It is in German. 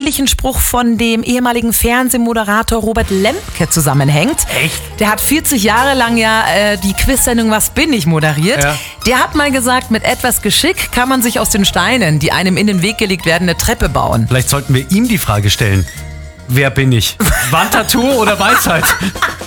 ähnlichen Spruch von dem ehemaligen Fernsehmoderator Robert Lemke zusammenhängt. Echt? Der hat 40 Jahre lang die Quiz-Sendung Was bin ich moderiert. Ja. Der hat mal gesagt, mit etwas Geschick kann man sich aus den Steinen, die einem in den Weg gelegt werden, eine Treppe bauen. Vielleicht sollten wir ihm die Frage stellen. Wer bin ich? Wandtattoo oder Weisheit?